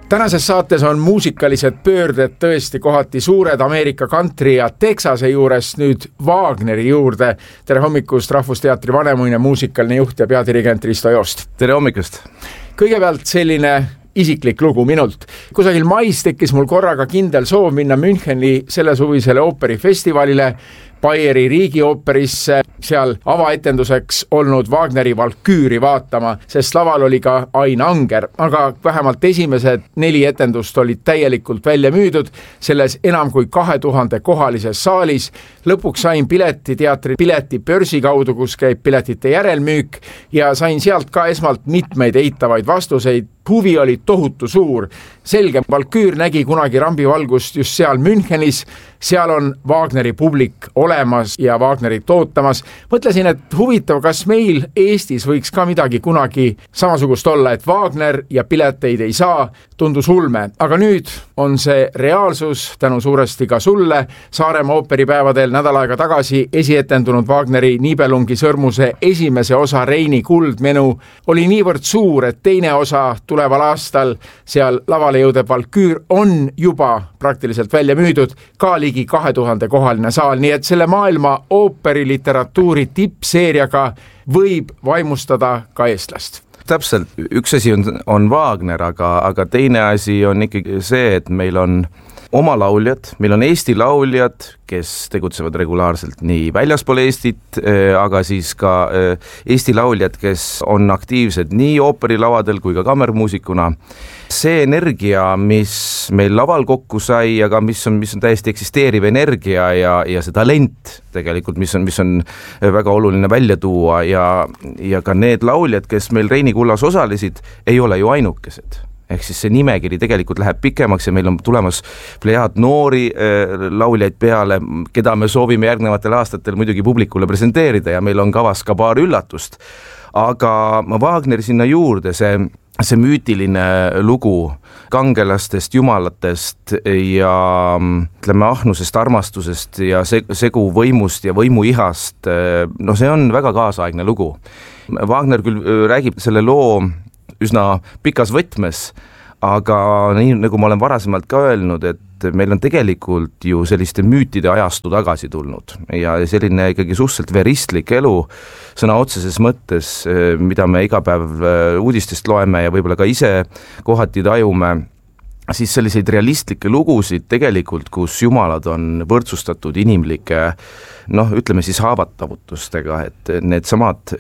Tänases saates on muusikalised pöörded tõesti kohati suured Ameerika country ja Texase juures nüüd Wagneri juurde. Tere hommikust, Rahvusteatri vanemuine muusikaline juht ja peadirigent Risto Joost. Tere hommikust. Kõigepealt selline isiklik lugu minult. Kusagil mais tekkis mul korraga kindel soov minna Müncheni sellesuvisele ooperifestivalile, Bayeri riigiooperisse, seal avaetenduseks olnud Wagneri Valküüri vaatama, sest laval oli ka Ain Anger, aga vähemalt esimesed 4 etendust olid täielikult välja müüdud selles enam kui 2000 kohalises saalis. Lõpuks sain teatri pileti börsi kaudu, kus käib piletite järelmüük ja sain sealt ka esmalt mitmeid eitavaid vastuseid. Huvi oli tohutu suur. Selge, Valküür nägi kunagi rambivalgust just seal Münchenis. Seal on Wagneri publik olemas ja Wagnerit ootamas. Mõtlesin, et huvitav, kas meil Eestis võiks ka midagi kunagi samasugust olla, et Wagner ja pileteid ei saa, tundus ulme. Aga nüüd on see reaalsus tänu suuresti ka sulle. Saaremaa ooperipäevadel nädal aega tagasi esietendunud Wagneri Nibelungi sõrmuse esimese osa Reini kuldmenu oli niivõrd suur, et teine osa tuleval aastal seal lavale jõudev Valküür on juba praktiliselt välja müüdud, ka ligi 2000 kohaline saal, nii et selle maailma ooperiliteratuuri tippseeriaga võib vaimustada ka eestlast. Täpselt, üks asi on Wagner, aga teine asi on ikkagi see, et meil on oma lauljad, meil on Eesti lauljad, kes tegutsevad regulaarselt nii väljaspool Eestit, aga siis ka Eesti lauljad, kes on aktiivsed nii ooperilavadel kui ka kammermuusikuna. See energia, mis meil laval kokku sai, aga mis on täiesti eksisteeriv energia ja see talent tegelikult, mis on väga oluline välja tuua ja ka need lauljad, kes meil Reini kullas osalesid, ei ole ju ainukesed. Ehk siis see nimekiri tegelikult läheb pikemaks ja meil on tulemas plejaad noori lauljaid peale, keda me soovime järgnevatel aastatel muidugi publikule presenteerida ja meil on kavas ka paar üllatust. Aga Wagner sinna juurde, see müütiline lugu kangelastest, jumalatest ja ütleme ahnusest, armastusest ja segu võimust ja võimuihast, see on väga kaasaegne lugu. Wagner küll räägib selle loo üsna pikas võtmes, aga nii nagu ma olen varasemalt ka öelnud, et meil on tegelikult ju selliste müütide ajastu tagasi tulnud ja selline ikkagi suhteliselt veristlik elu sõna otseses mõttes, mida me iga päev uudistest loeme ja võib-olla ka ise kohati tajume, siis selliseid realistlikke lugusid tegelikult, kus jumalad on võrdsustatud inimlike ütleme siis haavatavutustega, et need samad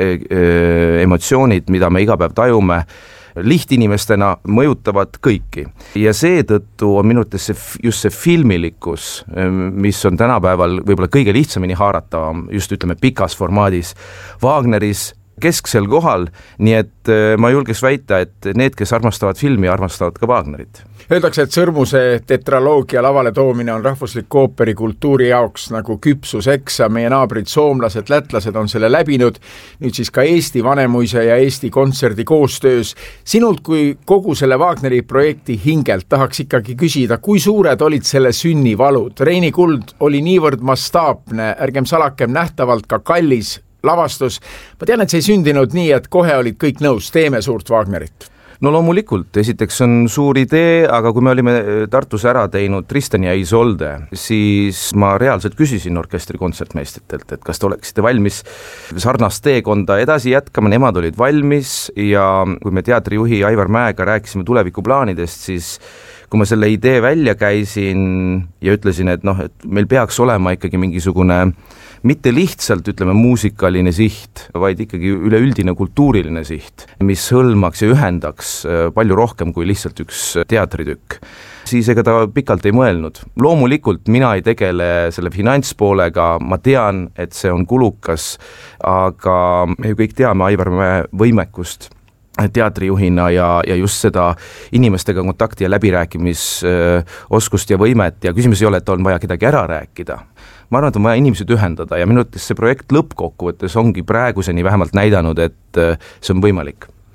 emotsioonid, mida me iga päev tajume, lihtinimestena mõjutavad kõiki. Ja seetõttu on minu arvates just see filmilikkus, mis on tänapäeval võib-olla kõige lihtsamini haaratavam, just ütleme pikas formaadis, Wagneris kesksel kohal, nii et ma julgeks väita, et need, kes armastavad filmi, armastavad ka Wagnerit. Öeldakse, et sõrmuse tetraloogia lavale toomine on rahvusliku ooperikultuuri jaoks nagu küpsuseksam, meie naabrid soomlased, lätlased on selle läbinud, nüüd siis ka Eesti Vanemuise ja Eesti Kontserdi koostöös. Sinult kui kogu selle Wagneri projekti hingelt tahaks ikkagi küsida, kui suured olid selle sünnivalud? Reini kuld oli niivõrd mastaapne, ärgem salakem nähtavalt ka kallis lavastus. Ma tean, et see ei sündinud nii, et kohe olid kõik nõus, teeme suurt Wagnerit. No loomulikult, esiteks on suur idee, aga kui me olime Tartus ära teinud Tristan ja Isolde, siis ma reaalselt küsisin orkestri kontsertmeistritelt, et kas te oleksite valmis sarnast teekonda edasi jätkama, nemad olid valmis ja kui me teatrijuhi Aivar Mäega rääkisime tulevikuplaanidest, siis kui ma selle idee välja käisin ja ütlesin, et meil peaks olema ikkagi mingisugune mitte lihtsalt, ütleme, muusikaline siht, vaid ikkagi üleüldine kultuuriline siht, mis hõlmaks ja ühendaks palju rohkem kui lihtsalt üks teatritükk. Siis ega ta pikalt ei mõelnud. Loomulikult mina ei tegele selle finantspoolega, ma tean, et see on kulukas, aga me ju kõik teame Aivar Mäe võimekust teatrijuhina ja just seda inimestega kontakti ja läbirääkimisoskust ja võimet ja küsimus ei ole, et on vaja kedagi ära rääkida. Ma arvan, et on vaja inimesed ühendada ja minu arvates see projekt lõppkokkuvõttes ongi praeguseni vähemalt näidanud, et see on võimalik.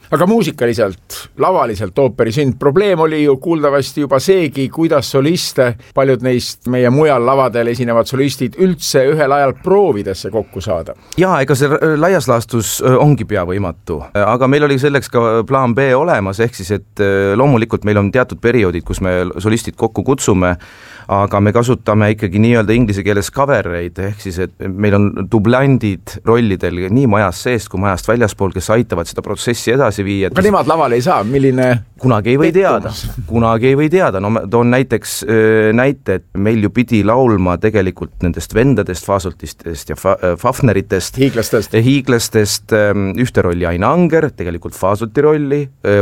aga muusikaliselt, lavaliselt ooperi sünd, probleem oli ju kuuldavasti juba seegi, kuidas soliste, paljud neist meie mujal lavadel esinevad solistid üldse ühel ajal proovidesse kokku saada. Jaa, ega see laias laastus ongi pea võimatu, aga meil oli selleks ka plaan B olemas, ehk siis, et loomulikult meil on teatud perioodid, kus me solistid kokku kutsume, aga me kasutame ikkagi nii-öelda inglise keeles covereid, ehk siis, et meil on dublandid rollidel nii majas seest kui majast väljaspool, kes aitavad seda protsessi edasi viia. Aga nemad laval ei saa, milline? Kunagi ei või teada, no ma toon näiteks näite, et meil ju pidi laulma tegelikult nendest vendadest, Fasoltistest ja Fafneritest, hiiglastest ühte rolli Ain Anger, tegelikult Fasolti rolli,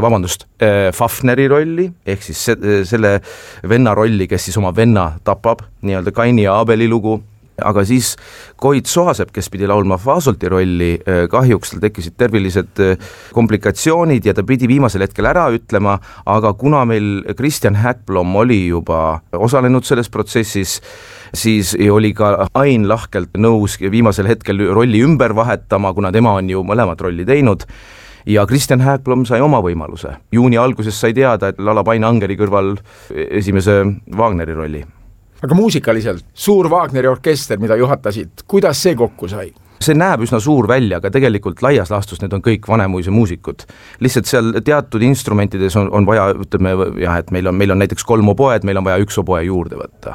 Fafneri rolli, ehk siis selle venna rolli, kes siis oma venna tapab, nii-öelda Kaini ja Abeli lugu, aga siis Koit Soasepp, kes pidi laulma Fasolti rolli, kahjuks tal tekkisid tervilised komplikatsioonid ja ta pidi viimasel hetkel ära ütlema, aga kuna meil Kristjan Häkblom oli juba osalenud selles protsessis, siis oli ka Ain lahkelt nõus viimasel hetkel rolli ümber vahetama, kuna tema on ju mõlemad rolli teinud, ja Kristjan Häkblom sai oma võimaluse. Juuni alguses sai teada, et lalab Ain Angeri kõrval esimese Wagneri rolli. Aga muusikaliselt, suur Wagneri orkester, mida juhatasid, kuidas see kokku sai? See näeb üsna suur välja, aga tegelikult laias laastus need on kõik Vanemuise muusikud. Lihtsalt seal teatud instrumentides on vaja, ütleme, jah, et meil on näiteks 3 oboed, meil on vaja 1 oboe juurde võtta.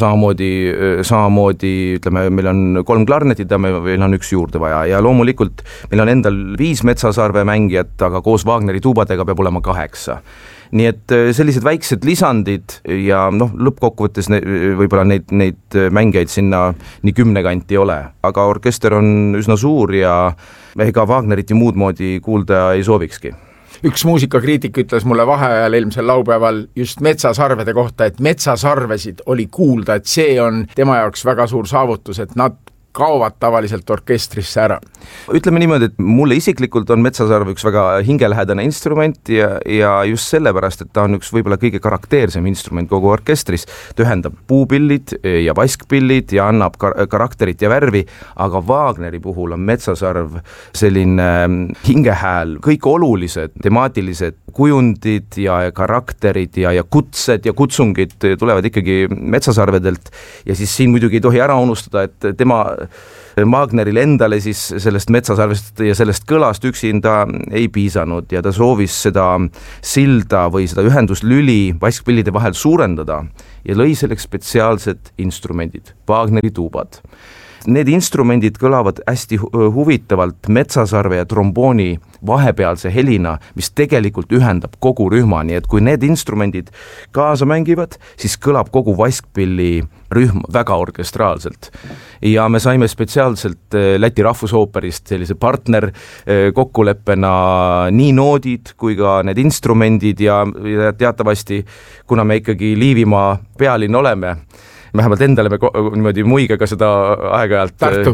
Samamoodi ütleme, meil on 3 klarnetit ja meil on 1 juurde vaja ja loomulikult meil on endal 5 Metsasarve mängijat, aga koos Wagneri tuubadega peab olema 8. Nii et sellised väiksed lisandid ja lõppkokkuvõttes võib-olla neid mängijaid sinna nii 10 kanti ei ole, aga orkester on üsna suur ja ega Wagnerit ju muud moodi kuulda ei soovikski. Üks muusikakriitik ütles mulle vaheajal eelmisel laupäeval just Metsasarvede kohta, et Metsasarvesid oli kuulda, et see on tema jaoks väga suur saavutus, et nad kaovad tavaliselt orkestrisse ära. Ütleme niimoodi, et mulle isiklikult on Metsasarv üks väga hingelähedane instrument ja just sellepärast, et ta on üks võib-olla kõige karakteersem instrument kogu orkestris. Ta ühendab puupillid ja vaskpillid ja annab karakterit ja värvi, aga Wagneri puhul on Metsasarv selline hingehääl, kõik olulised temaatilised kujundid ja karakterid ja kutsed ja kutsungid tulevad ikkagi Metsasarvedelt ja siis siin muidugi ei tohi ära unustada, et tema Wagneril endale siis sellest Metsasarvest ja sellest kõlast üksinda ei piisanud ja ta soovis seda silda või seda ühenduslüli vaskpillide vahel suurendada ja lõi selleks spetsiaalsed instrumendid, Wagneri tuubad. Need instrumendid kõlavad hästi huvitavalt Metsasarve ja trombooni vahepealse helina, mis tegelikult ühendab kogu rühma, nii et kui need instrumendid kaasa mängivad, siis kõlab kogu vaskpilli rühm väga orkestraalselt. Ja me saime spetsiaalselt Läti rahvusooperist sellise partner kokkuleppena nii noodid kui ka need instrumendid ja teatavasti, kuna me ikkagi Liivimaa pealinn oleme, vähemalt endale me niimoodi muigega seda aeg-ajalt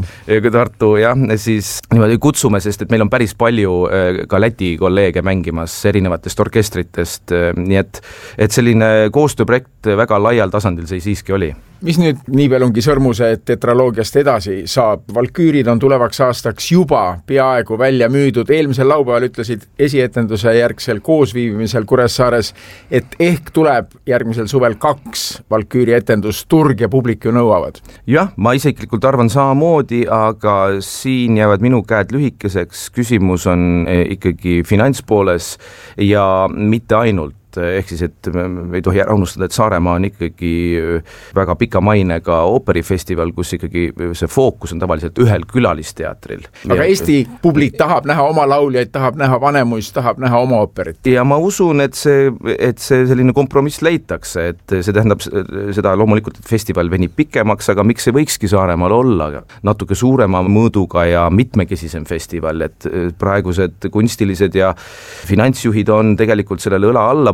Tartu, jah, siis niimoodi kutsume, sest et meil on päris palju ka Läti kolleege mängimas erinevatest orkestritest, nii et selline koostööprojekt väga laial tasandil see siiski oli. Mis nüüd nii veel ongi Sõrmuse tetraloogiast edasi saab? Valküürid on tulevaks aastaks juba peaaegu välja müüdud. Eelmisel laupäeval ütlesid esietenduse järgsel koosviibimisel Kuressaares, et ehk tuleb järgmisel suvel 2 Valküüri etendust, turg ja publik ju nõuavad. Jah, ma isiklikult arvan samamoodi, aga siin jäävad minu käed lühikeseks. Küsimus on ikkagi finantspooles ja mitte ainult. Ehk siis, et ei tohi ära unustada, et Saaremaa on ikkagi väga pika mainega ooperifestival, kus ikkagi see fookus on tavaliselt ühel külalisteatril. Aga Eesti publik tahab näha oma lauljaid, tahab näha Vanemuist, tahab näha oma ooperit. Ja ma usun, et see selline kompromiss leitakse, et see tähendab seda loomulikult, et festival venib pikemaks, aga miks see võikski Saaremaal olla natuke suurema mõõduga ja mitmekesisem festival, et praegused kunstilised ja finantsjuhid on tegelikult sellele õla alla pannud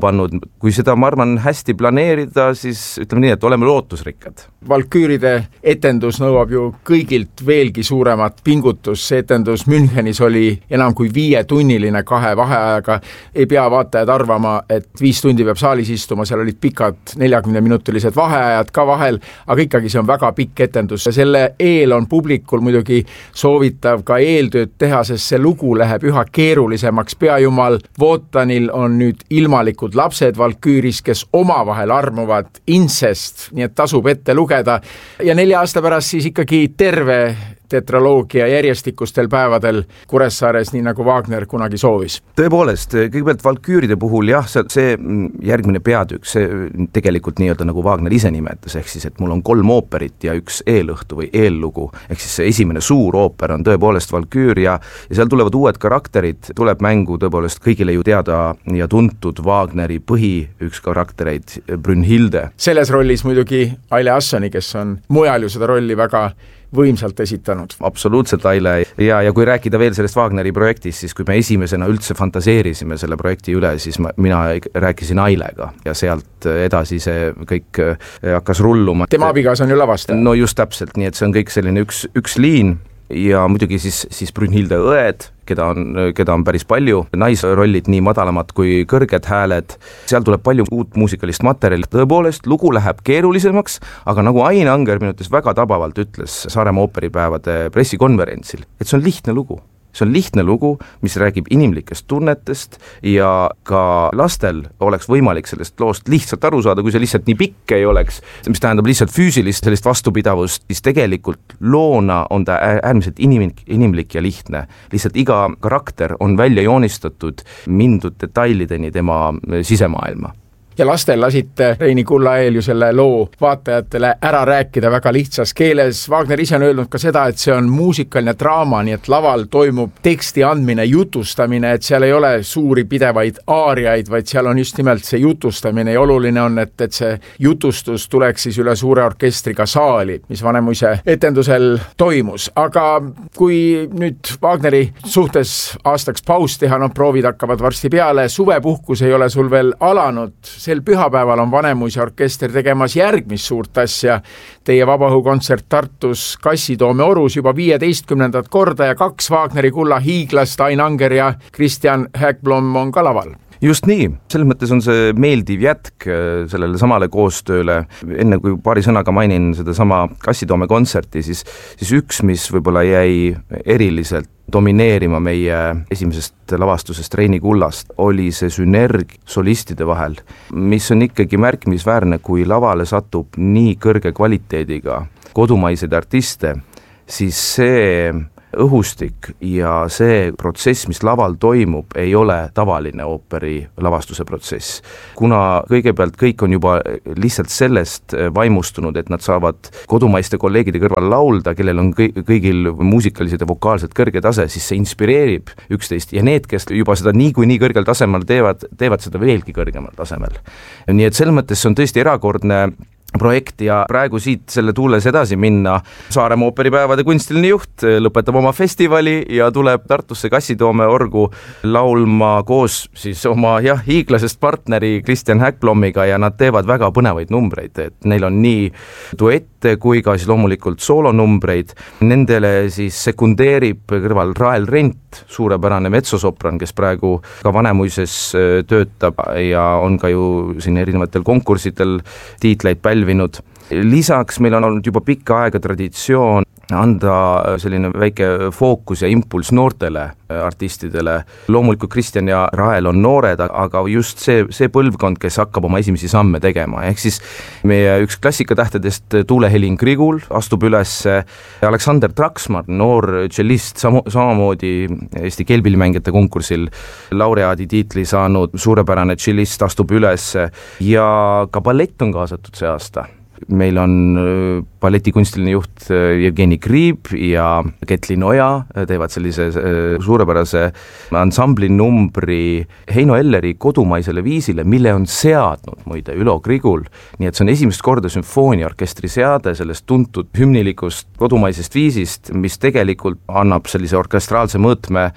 pannud, kui seda, ma arvan, hästi planeerida, siis ütleme nii, et oleme lootusrikkad. Valküüride etendus nõuab ju kõigilt veelgi suuremat pingutus, see etendus Münchenis oli enam kui 5-tunniline 2 vaheajaga, ei pea vaatajad arvama, et 5 tundi peab saalis istuma, seal olid pikad 40-minutilised vaheajad ka vahel, aga ikkagi see on väga pikk etendus ja selle eel on publikul muidugi soovitav ka eeltööd teha, sest see lugu läheb üha keerulisemaks. Peajumal Wotanil on nüüd ilmalikud lapsed Valküüris, kes omavahel armuvad incest, nii et tasub ette lugeda ja 4 aasta pärast siis ikkagi terve tetraloogia järjestikustel päevadel Kuressaares, nii nagu Wagner kunagi soovis. Tõepoolest, kõigepealt Valküüride puhul jah, see järgmine peatükk, see tegelikult nii-öelda nagu Wagner ise nimetas, ehk siis, et mul on 3 ooperit ja 1 eelõhtu või eellugu, ehk siis see esimene suur ooper on tõepoolest Valküür ja seal tulevad uued karakterid, tuleb mängu tõepoolest kõigile ju teada ja tuntud Wagneri üks karaktereid, Brünnhilde. Selles rollis muidugi Aile Assoni, kes on mujal ju seda rolli väga võimsalt esitanud. Absoluutselt, Aile. Ja kui rääkida veel sellest Wagneri projektist, siis kui me esimesena üldse fantaseerisime selle projekti üle, siis mina rääkisin Ailega ja sealt edasi see kõik hakkas rulluma. Tema abigas on ju lavastaja. No just täpselt, nii et see on kõik selline üks liin ja muidugi siis Brünnhilde õed, keda on päris palju, naisrollid nii madalamad kui kõrged hääled, seal tuleb palju uut muusikalist materjali, tõepoolest lugu läheb keerulisemaks, aga nagu Ain Anger minu ütles väga tabavalt ütles Saaremaa ooperipäevade pressikonverentsil, et see on lihtne lugu. See on lihtne lugu, mis räägib inimlikest tunnetest ja ka lastel oleks võimalik sellest loost lihtsalt aru saada, kui see lihtsalt nii pikk ei oleks, mis tähendab lihtsalt füüsilist sellist vastupidavust, siis tegelikult loona on ta äärmiselt inimlik ja lihtne. Lihtsalt iga karakter on välja joonistatud mindud detailideni tema sisemaailma. Ja lastel lasite Reini Kulla-Eel ju selle loo vaatajatele ära rääkida väga lihtsas keeles. Wagner ise on öelnud ka seda, et see on muusikaline draama, nii et laval toimub teksti andmine, jutustamine, et seal ei ole suuri pidevaid aariaid, vaid seal on just nimelt see jutustamine ja oluline on, et see jutustus tuleks siis üle suure orkestriga saali, mis Vanemuise etendusel toimus. Aga kui nüüd Wagneri suhtes aastaks paus teha, proovid hakkavad varsti peale, suvepuhkus ei ole sul veel alanud, sel pühapäeval on Vanemuise orkester tegemas järgmist suurt asja. Teie vabaõhukontsert Tartus Kassitoome orus juba 15. korda ja 2 Wagneri kulla hiiglast, Ain Anger ja Christian Hägblom on ka laval. Just nii, selles mõttes on see meeldiv jätk sellele samale koostööle. Enne kui paari sõnaga mainin seda sama Kassitoome kontserti, siis üks, mis võib-olla jäi eriliselt domineerima meie esimesest lavastusest Reini Kullast, oli see sünerg solistide vahel, mis on ikkagi märkimisväärne, kui lavale satub nii kõrge kvaliteediga kodumaiseid artiste, siis see õhustik ja see protsess, mis laval toimub, ei ole tavaline ooperi lavastuse protsess. Kuna kõigepealt kõik on juba lihtsalt sellest vaimustunud, et nad saavad kodumaiste kolleegide kõrval laulda, kellel on kõigil muusikalised ja vokaalsed kõrge tase, siis see inspireerib üksteist ja need, kes juba seda nii kõrgel tasemel teevad seda veelgi kõrgemal tasemel. Nii et selles mõttes see on tõesti erakordne projekt ja praegu siit selle tuules edasi minna. Saaremaa ooperipäevade kunstiline juht lõpetab oma festivali ja tuleb Tartusse Kassitoome orgu laulma koos siis oma hiiglasest partneri Christian Hägblomiga ja nad teevad väga põnevaid numbreid, et neil on nii duette kui ka siis loomulikult soolonumbreid. Nendele siis sekundeerib kõrval Rael Rent, suurepärane metsosopran, kes praegu ka Vanemuises töötab ja on ka ju siin erinevatel konkursidel tiitleid pälvinud. Lisaks meil on olnud juba pikka aega traditsioon anda selline väike fookus ja impulss noortele artistidele. Loomulikult Christian ja Rael on noored, aga just see põlvkond, kes hakkab oma esimesi samme tegema. Ehk siis meie üks klassikatähtedest Tuule Helin Grigul astub üles, Aleksander Traksmar, noor tšellist, samamoodi Eesti keelpillimängijate konkursil laureaadi tiitli saanud suurepärane tšellist astub üles ja ka ballett on kaasatud see aasta. Meil on balletikunstiline juht Jevgeni Kriib ja Ketlin Oja teevad sellise suurepärase ansambli numbri Heino Elleri kodumaisele viisile, mille on seadnud muide Ülo Grigul. Nii et see on esimest korda sümfooniaorkestri seade sellest tuntud hümnilikust kodumaisest viisist, mis tegelikult annab sellise orkestraalse mõõtme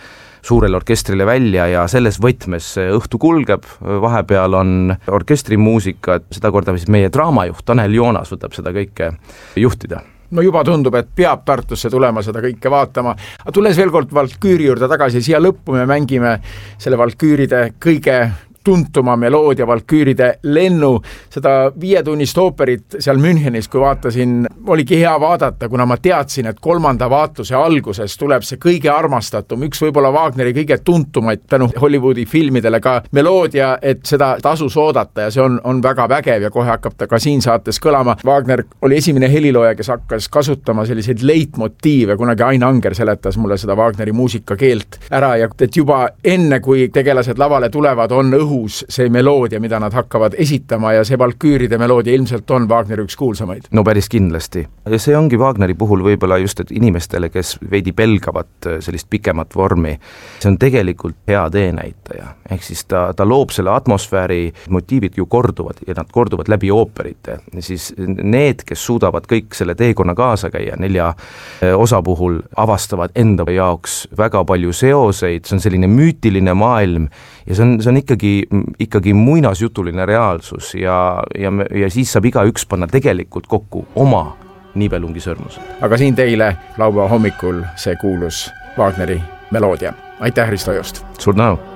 suurele orkestrile välja ja selles võtmes õhtu kulgeb, vahepeal on orkestrimuusika, seda korda siis meie draamajuht Tanel Joonas võtab seda kõike juhtida. No juba tundub, et peab Tartusse tulema seda kõike vaatama. Aga tulles veel kord Valküüri juurde tagasi, siia lõppu me mängime selle Valküüride kõige tuntuma meloodia Valküüride lennu, seda 5-tunnist ooperit seal Münchenis, kui vaatasin, oligi hea vaadata, kuna ma teadsin, et 3. vaatluse alguses tuleb see kõige armastatum, üks võib-olla Wagneri kõige tuntumaid tänu Hollywoodi filmidele ka meloodia, et seda tasus oodata ja see on väga vägev ja kohe hakkab ta ka siin saates kõlama. Wagner oli esimene helilooja, kes hakkas kasutama selliseid leitmotiive, kunagi Ain Anger seletas mulle seda Wagneri muusikakeelt ära ja et juba enne, kui tegelased lavale tulevad, on see meloodia, mida nad hakkavad esitama ja see Valküüride meloodia ilmselt on Wagneri üks kuulsamaid. No päris kindlasti. Ja see ongi Wagneri puhul võib-olla just, et inimestele, kes veidi pelgavad sellist pikemat vormi, see on tegelikult hea teenäitaja. Ehk siis ta loob selle atmosfääri, motiivid ju korduvad ja nad korduvad läbi ooperite. Siis need, kes suudavad kõik selle teekonna kaasa käia 4 osa puhul, avastavad enda jaoks väga palju seoseid, see on selline müütiline maailm ja see on ikkagi muinasjutuline reaalsus ja siis saab igaüks panna tegelikult kokku oma niibelungisõrmused. Aga siin teile laupäeva hommikul see kuulus Wagneri meloodia. Aitäh, Risto Just! Suur tänu!